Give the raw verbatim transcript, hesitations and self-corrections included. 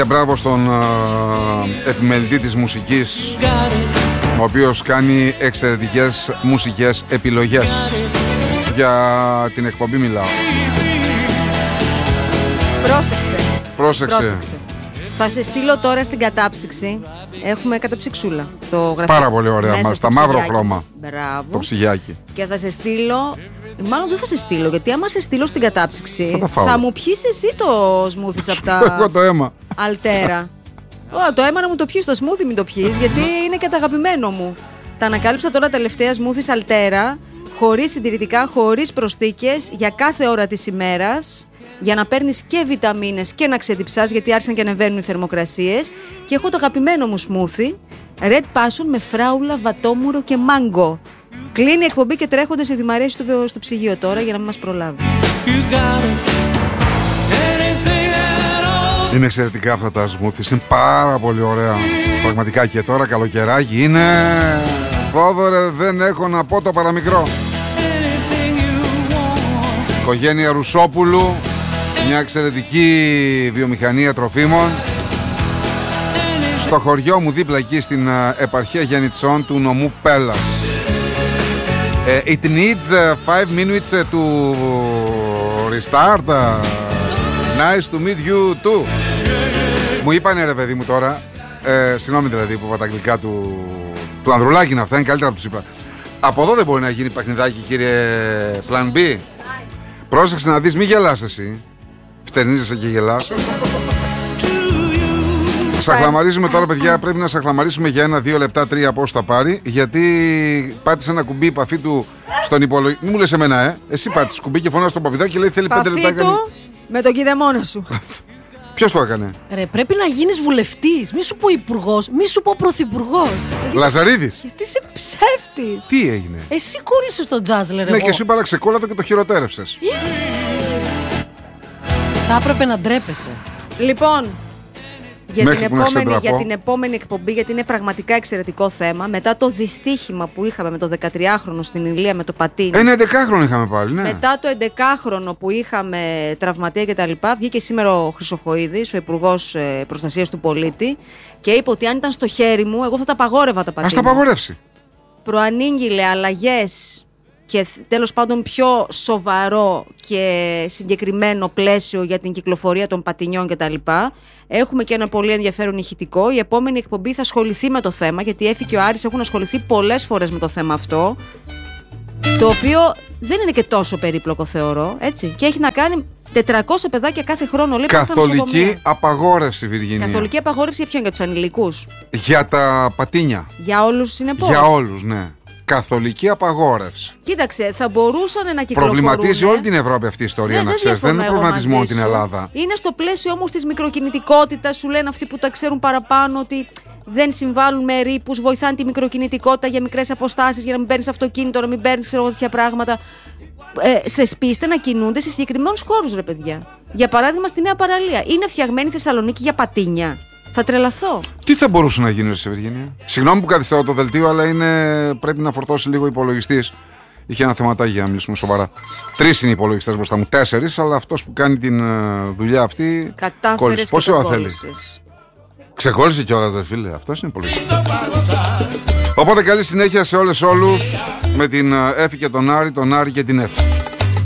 Μπράβο στον uh, επιμελητή της μουσικής, ο οποίος κάνει εξαιρετικές μουσικές επιλογές. Για την εκπομπή μιλάω. Πρόσεξε. Πρόσεξε. Πρόσεξε. Θα σε στείλω τώρα στην κατάψυξη. Έχουμε καταψυξούλα. Το γραφείο. Πάρα πολύ ωραία. Μας τα μαύρο χρώμα. Μπράβο. Το ψυγιάκι. Και θα σε στείλω. Μάλλον δεν θα σε στείλω, γιατί άμα σε στείλω στην κατάψυξη θα, θα μου πιείς εσύ το σμούθι από τα. Εγώ το αίμα. Αλτέρα. Ω, το αίμα να μου το πιείς, το σμούθι μην το πιείς, γιατί είναι και το αγαπημένο μου. Τα ανακάλυψα τώρα τελευταία σμούθις Αλτέρα, χωρίς συντηρητικά, χωρίς προσθήκες, για κάθε ώρα της ημέρας. Για να παίρνεις και βιταμίνες και να ξεδιψάς, γιατί άρχισαν και ανεβαίνουν οι θερμοκρασίες. Και έχω το αγαπημένο μου σμούθι, Red Passion με φράουλα, βατόμουρο και μάγκο. Κλείνει η εκπομπή και τρέχονται σε δημαρίες στο, στο ψυγείο τώρα για να μην μας προλάβει. Είναι εξαιρετικά αυτά τα σμούθις, είναι πάρα πολύ ωραία. Πραγματικά και τώρα καλοκαιράκι είναι. Θόδωρε, δεν έχω να πω το παραμικρό. Οικογένεια Ρουσόπουλου, μια εξαιρετική βιομηχανία τροφίμων. Στο χωριό μου δίπλα εκεί στην επαρχία Γιαννιτσών του νομού Πέλλας. It needs uh, five minutes uh, to restart. Uh, nice to meet you too. Μου είπανε ρε παιδί μου τώρα, ε, συγγνώμη δηλαδή που είπα τα αγγλικά του, του Ανδρουλάκη να αυτά, είναι καλύτερα που τους είπα. Από εδώ δεν μπορεί να γίνει παιχνιδάκι, κύριε Plan B. Πρόσεξε να δεις, μη γελάς εσύ. Φτερνίζεσαι και γελάς. Σαχλαμαρίζουμε τώρα, παιδιά. Πρέπει να σαχλαμαρίσουμε για ένα, δύο λεπτά, τρία πώς θα πάρει. Γιατί πάτησε ένα κουμπί επαφή του στον υπολογιστή. Μην μου λες εμένα, ε. Εσύ πάτησε κουμπί και φωνάζει στον παπιδάκι και λέει θέλει πέντε λεπτά. Παφή του με τον κηδεμόνα σου. Ποιος το έκανε? Ρε, πρέπει να γίνεις βουλευτής. Μη σου πω υπουργός, μη σου πω πρωθυπουργός. Λαζαρίδης. Γιατί είσαι ψεύτης. Τι έγινε? Εσύ κόλλησες τον Τζάζλερ. Ναι, και σου είπα να ξεκόλλατο και το χειροτέρευσες. Θα έπρεπε να ντρέπεσαι. Λοιπόν, για την, επόμενη, για την την επόμενη εκπομπή, γιατί είναι πραγματικά εξαιρετικό θέμα, μετά το δυστύχημα που είχαμε με το δεκατριάχρονο στην Ηλία με το πατίνι. Ένα έντεκάχρονο είχαμε πάλι, ναι. Μετά το έντεκάχρονο που είχαμε τραυματία κτλ. Βγήκε σήμερα ο Χρυσοχοΐδης, ο Υπουργός Προστασίας του Πολίτη, και είπε ότι αν ήταν στο χέρι μου, εγώ θα τα απαγόρευα τα πατίνια. Ας τα απαγορεύσει. Προανήγγειλε αλλαγές και τέλος πάντων πιο σοβαρό και συγκεκριμένο πλαίσιο για την κυκλοφορία των πατινιών κτλ. Έχουμε και ένα πολύ ενδιαφέρον ηχητικό. Η επόμενη εκπομπή θα ασχοληθεί με το θέμα, γιατί η Έφη και ο Άρης έχουν ασχοληθεί πολλές φορές με το θέμα αυτό, το οποίο δεν είναι και τόσο περίπλοκο θεωρώ, έτσι. Και έχει να κάνει τετρακόσια παιδάκια κάθε χρόνο. Λέει, καθολική απαγόρευση, Βιργίνια. Καθολική απαγόρευση για ποιον? Για τους ανηλικούς? Για τα πατίνια. Για όλους συνεπώς? Για όλους, ναι. Καθολική απαγόρευση. Κοίταξε, θα μπορούσαν να κυκλοφορούν. Προβληματίζει όλη την Ευρώπη αυτή η ιστορία, ναι, να δεν ξέρεις. Δεν είναι προβληματισμό την Ελλάδα. Είναι στο πλαίσιο όμως της μικροκινητικότητας. Σου λένε αυτοί που τα ξέρουν παραπάνω ότι δεν συμβάλλουν με ρήπους, βοηθάνε τη μικροκινητικότητα για μικρές αποστάσεις, για να μην παίρνεις αυτοκίνητο, να μην παίρνεις ξέρω τέτοια πράγματα. Ε, θεσπίστε να κινούνται σε συγκεκριμένους χώρους, ρε παιδιά. Για παράδειγμα, στη Νέα Παραλία. Είναι φτιαγμένη η Θεσσαλονίκη για πατίνια? Θα τρελαθώ. Τι θα μπορούσε να γίνει σε Βεργίνια? Συγγνώμη που καθυστερώ το δελτίο, αλλά είναι... πρέπει να φορτώσει λίγο ο υπολογιστής. Είχε ένα θεματάκι για να μιλήσουμε σοβαρά. Τρεις είναι οι υπολογιστές μπροστά μου, τέσσερις, αλλά αυτός που κάνει την δουλειά αυτή. Κατάφερες και πόση ώρα το θέλει? Ξεκόλλησε κιόλας, δε φίλε. Αυτός είναι υπολογιστής. Οπότε καλή συνέχεια σε όλες όλους με την Έφη και τον Άρη, τον Άρη και την Έφη.